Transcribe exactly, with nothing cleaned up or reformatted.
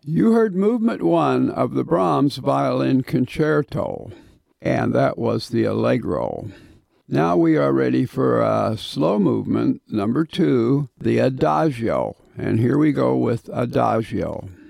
You heard movement one of the Brahms Violin Concerto, and that was the Allegro. Now we are ready for a slow movement, number two, the Adagio. And here we go with Adagio.